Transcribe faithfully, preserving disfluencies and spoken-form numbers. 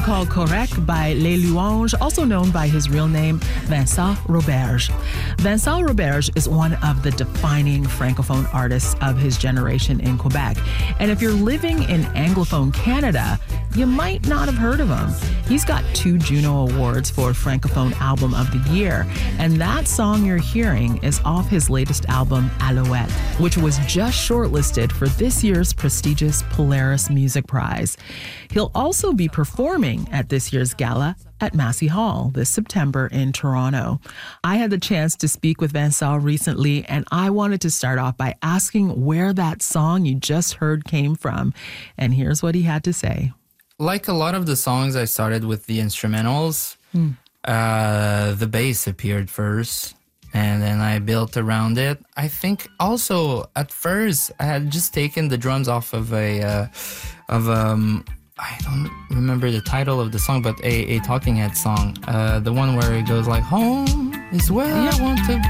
called Correct by Les Louanges, also known by his real name, Vincent Roberge. Vincent Roberge is one of the defining Francophone artists of his generation in Quebec. And if you're living in Anglophone Canada, you might not have heard of him. He's got two Juno Awards for Francophone Album of the Year, and that song you're hearing is off his latest album, Alouette, which was just shortlisted for this year's prestigious Polaris Music Prize. He'll also be performing at this year's gala at Massey Hall this September in Toronto. I had the chance to speak with Vincent recently, and I wanted to start off by asking where that song you just heard came from. And here's what he had to say. Like a lot of the songs, I started with the instrumentals. Hmm. Uh, the bass appeared first, and then I built around it. I think also at first I had just taken the drums off of a uh, of um I don't remember the title of the song, but a, a Talking Head song, uh, the one where it goes like "Home is where yeah. I want to